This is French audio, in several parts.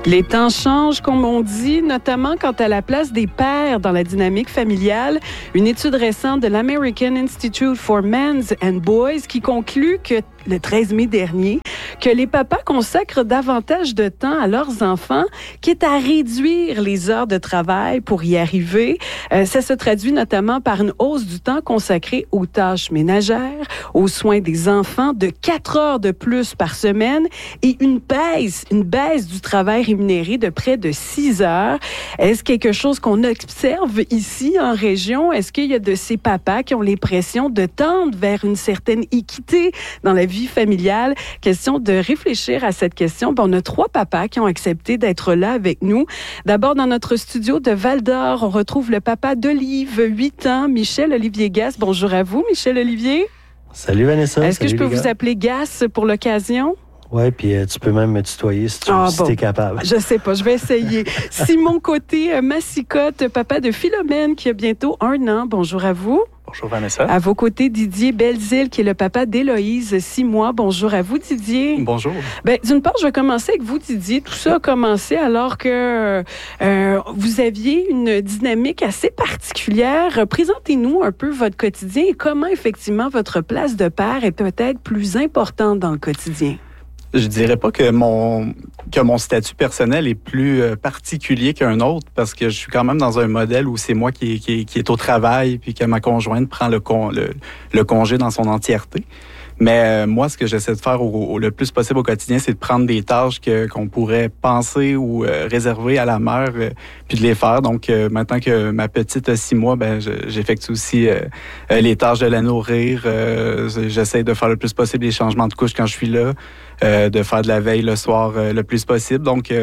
Les temps changent, comme on dit, notamment quant à la place des pères dans la dynamique familiale. Une étude récente de l'American Institute for Men's and Boys qui conclut que le 13 mai dernier, que les papas consacrent davantage de temps à leurs enfants, quitte à réduire les heures de travail pour y arriver. Ça se traduit notamment par une hausse du temps consacré aux tâches ménagères, aux soins des enfants de 4 heures de plus par semaine et une baisse du travail rémunéré de près de 6 heures. Est-ce quelque chose qu'on observe ici en région? Est-ce qu'il y a de ces papas qui ont l'impression de tendre vers une certaine équité dans la vie familiale? Question de réfléchir à cette question. On a 3 papas qui ont accepté d'être là avec nous. D'abord, dans notre studio de Val-d'Or, on retrouve le papa d'Olive, 8 ans, Michel Olivier Gasse. Bonjour à vous, Michel Olivier. Salut Vanessa. Est-ce que je peux vous appeler Gasse pour l'occasion? Oui, puis tu peux même me tutoyer si tu es capable. Je sais pas, je vais essayer. Simon Côté, Massicotte, papa de Philomène qui a bientôt 1 an. Bonjour à vous. Bonjour Vanessa. À vos côtés, Didier Belzile, qui est le papa d'Héloïse, 6 mois. Bonjour à vous, Didier. Bonjour. D'une part, je vais commencer avec vous, Didier. Tout ça a commencé alors que vous aviez une dynamique assez particulière. Présentez-nous un peu votre quotidien et comment, effectivement, votre place de père est peut-être plus importante dans le quotidien. Je dirais pas que mon statut personnel est plus particulier qu'un autre parce que je suis quand même dans un modèle où c'est moi qui est au travail puis que ma conjointe prend le congé dans son entièreté. Mais moi, ce que j'essaie de faire le plus possible au quotidien, c'est de prendre des tâches qu'on pourrait penser ou réserver à la mère puis de les faire. Donc, maintenant que ma petite a 6 mois, j'effectue aussi les tâches de la nourrir. J'essaie de faire le plus possible les changements de couche quand je suis là, de faire de la veille le soir le plus possible. Donc,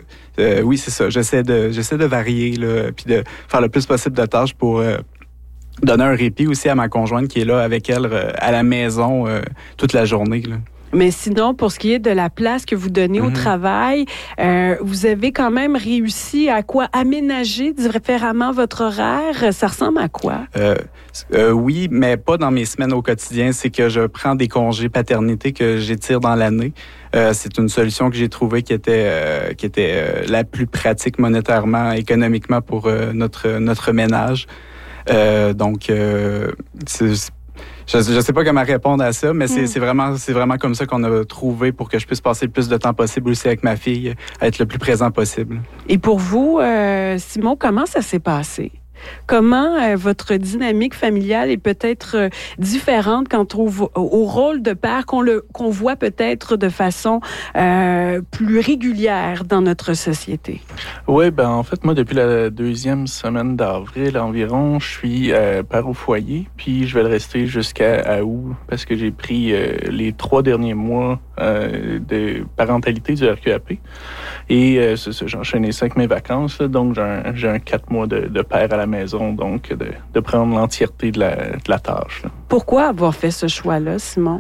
oui, c'est ça. J'essaie de varier là, puis de faire le plus possible de tâches pour donner un répit aussi à ma conjointe qui est là avec elle à la maison toute la journée, là. Mais sinon, pour ce qui est de la place que vous donnez au travail, vous avez quand même réussi à aménager différemment votre horaire? Ça ressemble à quoi? Oui, mais pas dans mes semaines au quotidien. C'est que je prends des congés paternité que j'étire dans l'année. C'est une solution que j'ai trouvée qui était la plus pratique monétairement, économiquement pour notre ménage. Donc, je sais pas comment répondre à ça, mais c'est vraiment comme ça qu'on a trouvé pour que je puisse passer le plus de temps possible aussi avec ma fille, être le plus présent possible. Et pour vous, Simon, comment ça s'est passé? Comment votre dynamique familiale est peut-être différente quant au rôle de père qu'on voit peut-être de façon plus régulière dans notre société? Oui, en fait, moi, depuis la 2e semaine d'avril environ, je suis père au foyer, puis je vais le rester jusqu'à août parce que j'ai pris les 3 derniers mois de parentalité du RQAP. Et c'est ça, j'ai enchaîné ça avec mes vacances, là, donc j'ai un 4 mois de père à la maison, donc de prendre l'entièreté de la tâche, là. Pourquoi avoir fait ce choix-là, Simon?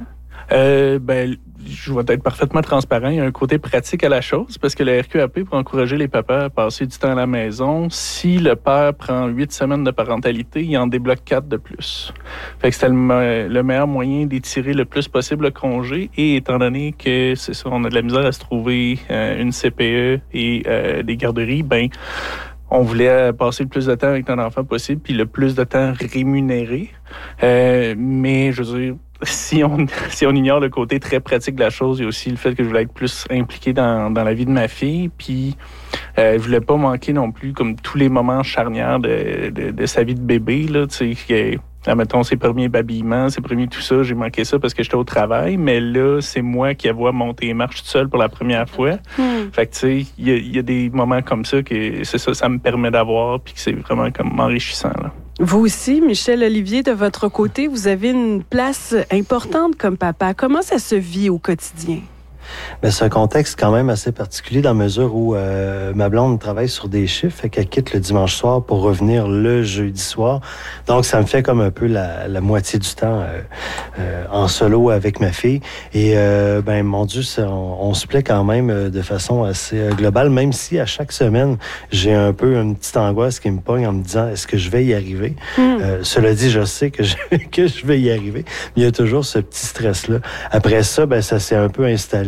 Je vais être parfaitement transparent. Il y a un côté pratique à la chose parce que le RQAP, pour encourager les papas à passer du temps à la maison, si le père prend 8 semaines de parentalité, il en débloque 4 de plus. Fait que c'était le meilleur moyen d'étirer le plus possible le congé et étant donné que c'est ça, on a de la misère à se trouver une CPE et des garderies, on voulait passer le plus de temps avec notre enfant possible puis le plus de temps rémunéré. Mais je veux dire, si on ignore le côté très pratique de la chose, il y a aussi le fait que je voulais être plus impliqué dans la vie de ma fille. Puis, je voulais pas manquer non plus comme tous les moments charnières de sa vie de bébé, là, tu sais, mettons, ses premiers babillements, ses premiers tout ça, j'ai manqué ça parce que j'étais au travail, mais là, c'est moi qui vois monter les marches tout seul pour la première fois. Fait que, tu sais, il y a des moments comme ça que c'est ça me permet d'avoir, puis que c'est vraiment comme enrichissant, là. Vous aussi, Michel Olivier, de votre côté, vous avez une place importante comme papa. Comment ça se vit au quotidien? Mais c'est un contexte quand même assez particulier dans la mesure où ma blonde travaille sur des chiffres, fait qu'elle quitte le dimanche soir pour revenir le jeudi soir. Donc, ça me fait comme un peu la moitié du temps en solo avec ma fille. Et mon Dieu, on se plaît quand même de façon assez globale, même si à chaque semaine, j'ai un peu une petite angoisse qui me pogne en me disant, est-ce que je vais y arriver? Cela dit, je sais que je vais y arriver, mais il y a toujours ce petit stress-là. Après ça, ça s'est un peu installé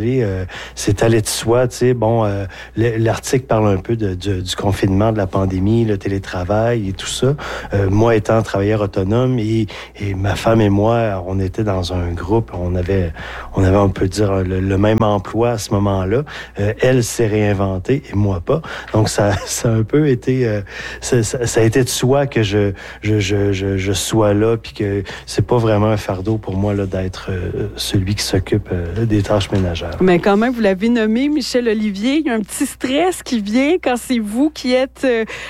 allé de soi. Tu sais, bon, l'article parle un peu du confinement, de la pandémie, le télétravail et tout ça. Moi, étant travailleur autonome et ma femme et moi, on était dans un groupe, on avait on peut dire le même emploi à ce moment-là. Elle s'est réinventée et moi pas. Donc ça a un peu été ça a été de soi que je sois là, puis que c'est pas vraiment un fardeau pour moi là d'être celui qui s'occupe des tâches ménagères. Mais quand même, vous l'avez nommé, Michel Olivier, il y a un petit stress qui vient quand c'est vous qui êtes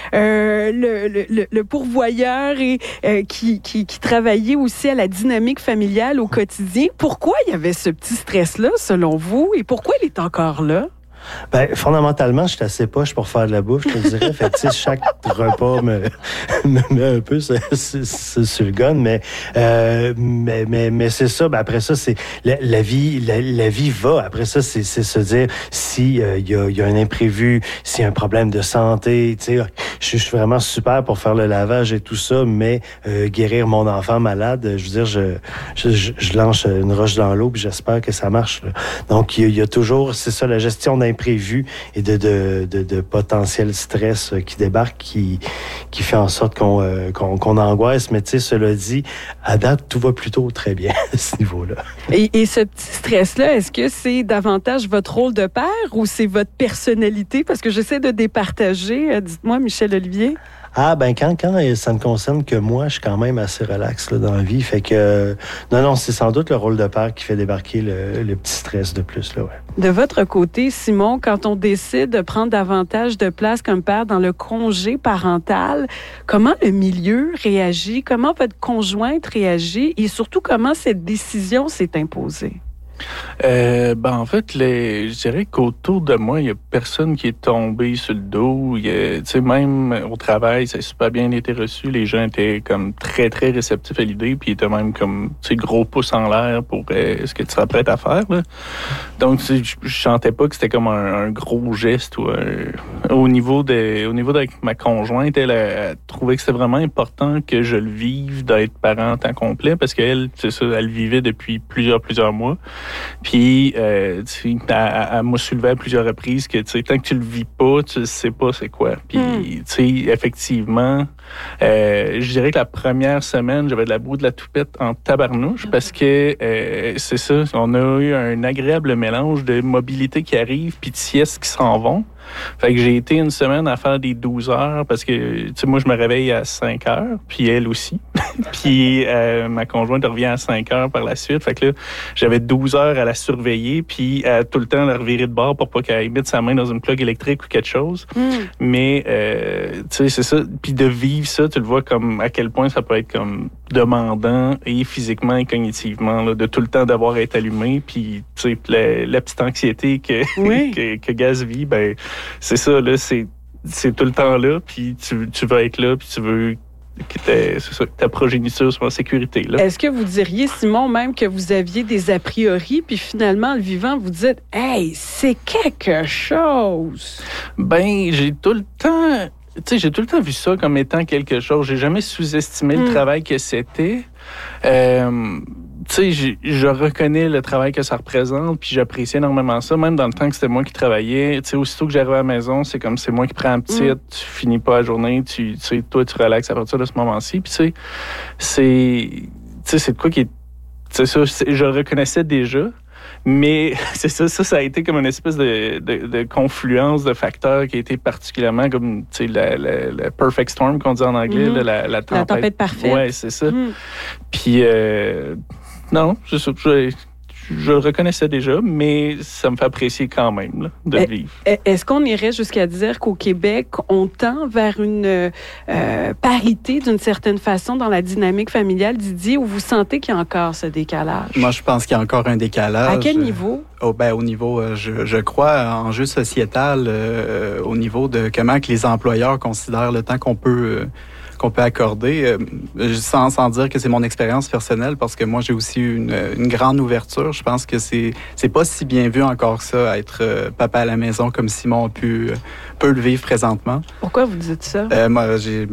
le pourvoyeur et qui travaillez aussi à la dynamique familiale au quotidien. Pourquoi il y avait ce petit stress-là, selon vous, et pourquoi il est encore là? Ben, fondamentalement, je suis assez poche pour faire de la bouffe, je te dirais. Fait que, tu sais, chaque repas me met un peu sur le gun, mais c'est ça. Ben, après ça, c'est la vie va. Après ça, c'est se dire si il y a un imprévu, s'il y a un problème de santé, tu sais, je suis vraiment super pour faire le lavage et tout ça, mais guérir mon enfant malade, je veux dire, je lance une roche dans l'eau puis j'espère que ça marche, là. Donc, il y a toujours, c'est ça, la gestion d'imprévus et de potentiel stress qui débarque, qui fait en sorte qu'on angoisse. Mais tu sais, cela dit, à date, tout va plutôt très bien à ce niveau-là. Et ce petit stress-là, est-ce que c'est davantage votre rôle de père ou c'est votre personnalité? Parce que j'essaie de départager. Dites-moi, Michel Olivier. Ah, ben quand ça ne concerne que moi, je suis quand même assez relax là, dans la vie. Fait que, non, c'est sans doute le rôle de père qui fait débarquer le petit stress de plus, là, ouais. De votre côté, Simon, quand on décide de prendre davantage de place comme père dans le congé parental, comment le milieu réagit? Comment votre conjointe réagit? Et surtout, comment cette décision s'est imposée? En fait, je dirais qu'autour de moi, il n'y a personne qui est tombé sur le dos. Même au travail, ça a super bien été reçu. Les gens étaient comme très, très réceptifs à l'idée, puis ils étaient même comme gros pouce en l'air pour ce que tu seras prêt à faire, là. Donc, je sentais pas que c'était comme un gros geste. Au niveau de ma conjointe, elle trouvait que c'était vraiment important que je le vive d'être parent en temps complet, parce qu'elle, c'est ça, elle vivait depuis plusieurs mois. Puis, elle m'a soulevé à plusieurs reprises que, tant que tu le vis pas, tu sais pas c'est quoi. Puis, effectivement, je dirais que la première semaine, j'avais de la boue de la toupette en tabarnouche parce que, c'est ça, on a eu un agréable mélange de mobilité qui arrive puis de siestes qui s'en vont. Fait que j'ai été une semaine à faire des 12 heures parce que, moi, je me réveille à 5 heures, puis elle aussi. Puis ma conjointe revient à 5 heures par la suite. Fait que là, j'avais 12 heures à la surveiller, puis tout le temps la revirer de bord pour pas qu'elle mette sa main dans une plug électrique ou quelque chose. Mais, c'est ça. Puis de vivre ça, tu le vois comme à quel point ça peut être comme demandant et physiquement et cognitivement, là, de tout le temps devoir être allumé. Puis, la petite anxiété que Gaz vit, ben, c'est ça, là, c'est tout le temps là, puis tu vas être là, puis tu veux que ta progéniture soit en sécurité, là. Est-ce que vous diriez, Simon, même que vous aviez des a priori, puis finalement, le vivant, vous dites « Hey, c'est quelque chose! » Ben, j'ai tout le temps vu ça comme étant quelque chose. J'ai jamais sous-estimé le travail que c'était. Je reconnais le travail que ça représente, puis j'apprécie énormément ça, même dans le temps que c'était moi qui travaillais. Aussitôt que j'arrive à la maison, c'est comme c'est moi qui prends la petite, tu finis pas la journée, toi, tu relaxes à partir de ce moment-ci. Puis c'est de quoi qui est... C'est ça, je le reconnaissais déjà, mais c'est ça a été comme une espèce de confluence de facteurs qui a été particulièrement comme, la perfect storm qu'on dit en anglais, la tempête. La tempête parfaite. Ouais, c'est ça. Puis... non, c'est ça. Je le reconnaissais déjà, mais ça me fait apprécier quand même là, de vivre. Est-ce qu'on irait jusqu'à dire qu'au Québec, on tend vers une parité d'une certaine façon dans la dynamique familiale, Didier, ou vous sentez qu'il y a encore ce décalage? Moi, je pense qu'il y a encore un décalage. À quel niveau? Au niveau, je crois, enjeu sociétal, au niveau de comment que les employeurs considèrent le temps qu'on peut accorder, sans dire que c'est mon expérience personnelle, parce que moi, j'ai aussi une grande ouverture. Je pense que c'est pas si bien vu encore ça, être papa à la maison comme Simon peut le vivre présentement. Pourquoi vous dites ça? Moi,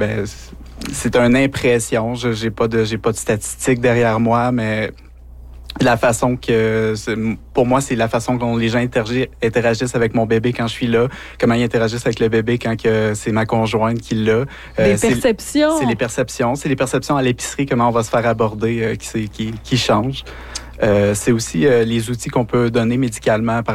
c'est une impression. J'ai pas de statistiques derrière moi, mais La façon que, pour moi, c'est la façon dont les gens interagissent avec mon bébé quand je suis là, comment ils interagissent avec le bébé quand que c'est ma conjointe qui l'a. Des perceptions. C'est les perceptions à l'épicerie, comment on va se faire aborder qui changent. C'est aussi les outils qu'on peut donner médicalement. Par